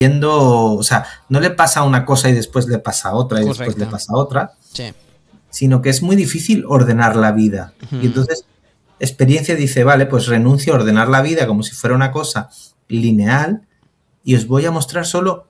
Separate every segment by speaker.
Speaker 1: o sea, no le pasa una cosa y después le pasa otra y después le pasa otra,
Speaker 2: sí.
Speaker 1: Sino que es muy difícil ordenar la vida. Y entonces, experiencia dice, vale, pues renuncio a ordenar la vida como si fuera una cosa lineal y os voy a mostrar solo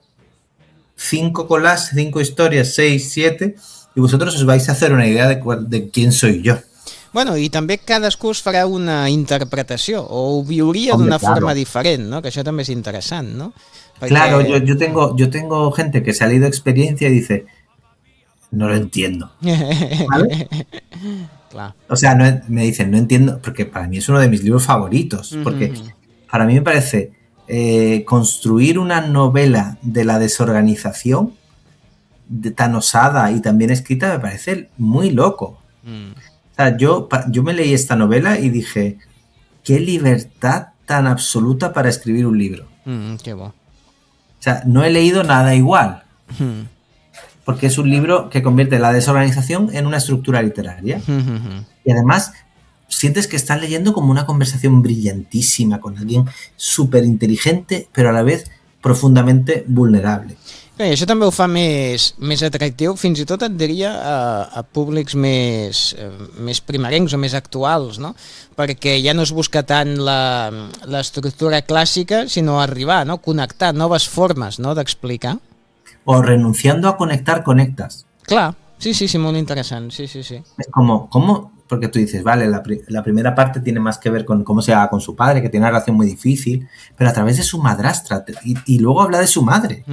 Speaker 1: 5 collages, 5 historias, 6, 7, y vosotros os vais a hacer una idea de quién soy yo.
Speaker 2: Bueno, i també cadascú es farà una interpretació o ho viuria d'una forma diferent, no? Que això també és interessant, no?
Speaker 1: Perquè... Claro, yo tengo gente que se ha leído experiencia y dice, no lo entiendo. ¿Vale?
Speaker 2: Claro.
Speaker 1: O sea, no, me dicen, no entiendo, porque para mí es uno de mis libros favoritos, porque para mí me parece construir una novela de la desorganización tan osada y tan bien escrita me parece muy loco. O sea, yo me leí esta novela y dije, qué libertad tan absoluta para escribir un libro.
Speaker 2: Qué bo.
Speaker 1: O sea, no he leído nada igual. Porque es un libro que convierte la desorganización en una estructura literaria. Y además sientes que estás leyendo como una conversación brillantísima con alguien súper inteligente, pero a la vez profundamente vulnerable.
Speaker 2: I això també ho fa més atractiu, fins i tot et diria a públics més primerencs o més actuals, no? Perquè ja no es busca tant l'estructura clàssica, sinó arribar, no? Connectar noves formes, no? D'explicar.
Speaker 1: O renunciando a conectar, conectas.
Speaker 2: Clar, sí, molt interessant, sí.
Speaker 1: Es como, ¿cómo? Porque tú dices, vale, la primera parte tiene más que ver con cómo se va con su padre, que tiene una relación muy difícil, pero a través de su madrastra, y luego habla de su madre.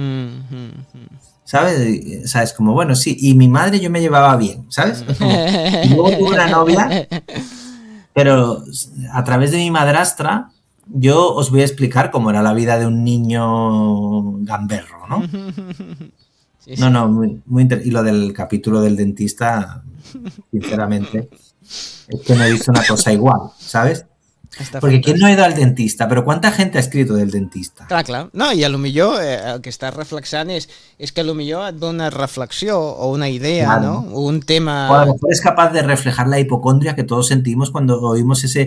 Speaker 1: ¿Sabes? O sea, es como, bueno, sí, y mi madre yo me llevaba bien, ¿sabes? Es como, y luego tuve una novia, pero a través de mi madrastra yo os voy a explicar cómo era la vida de un niño gamberro, ¿no? Sí. No, muy y lo del capítulo del dentista, sinceramente, es que no he visto una cosa igual, ¿sabes? Porque ¿quién no ha ido al dentista? Pero ¿cuánta gente ha escrito del dentista?
Speaker 2: Clar. No, i a lo millor el que estàs reflexant és que a lo millor et dona reflexió o una idea, claro. ¿No? O un tema...
Speaker 1: O a lo mejor es capaz de reflejar la hipocondria que todos sentimos cuando oímos ese...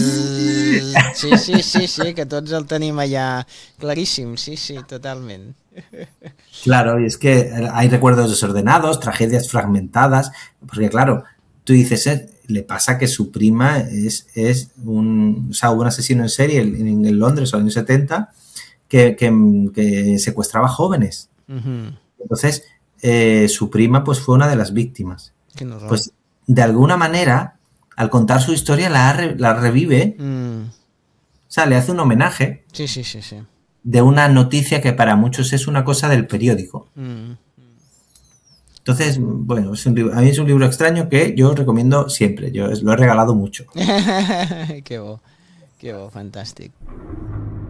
Speaker 2: Sí, que tots el tenim allà claríssim, sí, totalment.
Speaker 1: Claro, y es que hay recuerdos desordenados, tragedias fragmentadas, porque claro, tú dices, le pasa que su prima hubo un asesino en serie en Londres en los años 70 que secuestraba jóvenes. Entonces, su prima pues fue una de las víctimas. Pues de alguna manera, al contar su historia, la revive, o sea, le hace un homenaje.
Speaker 2: Sí.
Speaker 1: De una noticia que para muchos es una cosa del periódico. Entonces, bueno, a mí es un libro extraño que yo recomiendo siempre. Yo lo he regalado mucho.
Speaker 2: Qué bo, fantàstic.